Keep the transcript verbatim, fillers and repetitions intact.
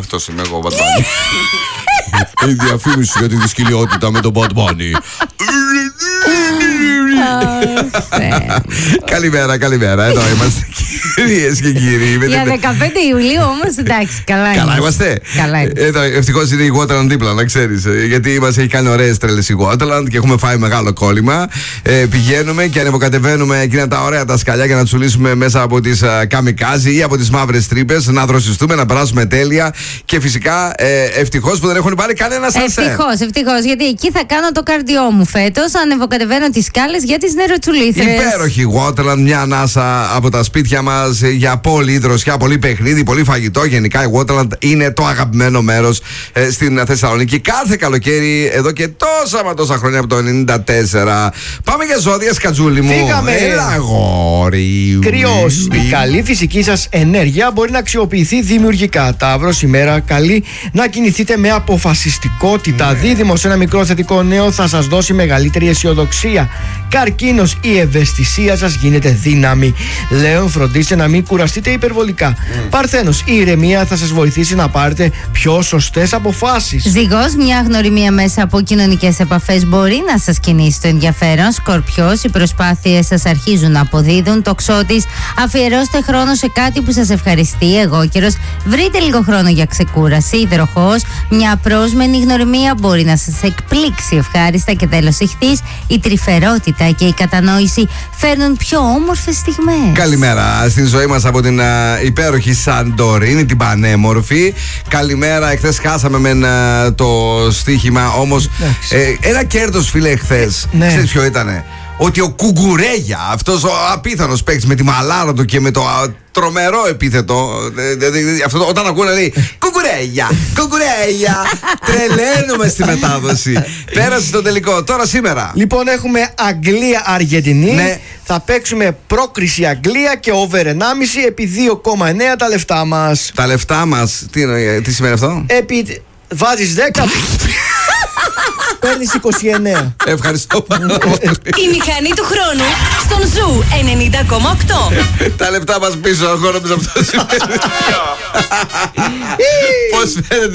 Αυτός είμαι εγώ, Bad Bunny. Η διαφήμιση για τη δυσκολιότητα με τον Bad Bunny. Καλημέρα, καλημέρα. Εδώ είμαστε, κυρίες και κύριοι. Για δεκαπέντε Ιουλίου όμως, εντάξει, καλά είμαστε. Καλά είμαστε. Καλά είμαστε. Ευτυχώς είναι η Waterland δίπλα, να ξέρεις. Γιατί μας έχει κάνει ωραίες τρέλες η Waterland και έχουμε φάει μεγάλο κόλλημα. Ε, πηγαίνουμε και ανεβοκατεβαίνουμε εκείνα τα ωραία τα σκαλιά για να τσουλήσουμε μέσα από τις καμικάζι ή από τις μαύρες τρύπες, να δροσιστούμε, να περάσουμε τέλεια. Και φυσικά ε, ευτυχώς που δεν έχουν πάρει κανένα σανσέρ. Ευτυχώς, ευτυχώς. Γιατί εκεί θα κάνω το καρδιό μου φέτος. Ανεβοκατεβαίνω τις σκάλες για τις νεροτσουλήθρες. Υπέροχη Waterland, μια ανάσα από τα σπίτια μας για πολύ δροσιά, πολύ παιχνίδι, πολύ φαγητό. Γενικά η Waterland είναι το αγαπημένο μέρος ε, στην Θεσσαλονίκη. Κάθε καλοκαίρι εδώ και τόσα μα τόσα χρόνια από το ενενήντα τέσσερα. Πάμε για ζώδια, Σκατζούλη μου. Φύγαμε. Έλα, γόρι. Κρυός. Η καλή φυσική σας ενέργεια μπορεί να αξιοποιηθεί δημιουργικά. Ταύρος, ημέρα καλή να κινηθείτε με αποφασιστικότητα. Ναι. Δίδυμος, ένα μικρό θετικό νέο θα σας δώσει μεγαλύτερη αισιοδοξία. Καρκίνος, η ευαισθησία σας γίνεται δύναμη. Λέων, φροντίστε να μην κουραστείτε υπερβολικά. Mm. Παρθένος, η ηρεμία θα σας βοηθήσει να πάρετε πιο σωστές αποφάσεις. Ζυγός, μια γνωριμία μέσα από κοινωνικές επαφές μπορεί να σας κινήσει το ενδιαφέρον. Σκορπιός, οι προσπάθειες σας αρχίζουν να αποδίδουν. Τοξότης, αφιερώστε χρόνο σε κάτι που σας ευχαριστεί. Εγώκερος, βρείτε λίγο χρόνο για ξεκούραση. Υδροχόος, μια απρόσμενη γνωριμία μπορεί να σας εκπλήξει ευχάριστα. Και τέλος, Ιχθύς, η τρυφερότητα και η κατανόηση φέρνουν πιο όμορφες στιγμές. Καλημέρα στην ζωή μας από την uh, υπέροχη Σαντορίνη, την πανέμορφη. Καλημέρα, εχθές χάσαμε με uh, το στοίχημα, όμως ε, ένα κέρδος, φίλε, εχθές. Ναι. Ξέρεις ποιο ήτανε? Ότι ο Κουγκουρέγια, αυτός ο απίθανος παίκτης με τη μαλάρα του και με το α, τρομερό επίθετο, δηλαδή αυτό όταν ακούνε λέει Κουγκουρέγια, Κουγκουρέγια, τρελαίνουμε στη μετάδοση. Πέρασε στο τελικό. Τώρα σήμερα Λοιπόν, έχουμε Αγγλία-Αργεντινή. Ναι. Θα παίξουμε πρόκριση Αγγλία και over ενάμιση επί δύο κόμμα εννέα τα λεφτά μας. τα λεφτά μας, τι, τι σημαίνει αυτό? Επί... Βάζεις δέκα, παίρνεις είκοσι εννέα. Ευχαριστώ πάρα πολύ. Η μηχανή του χρόνου στον Ζου ενενήντα κόμμα οκτώ. Τα λεφτά μας πίσω, εγώ νομίζω αυτό σημαίνει. Πώς φαίνεται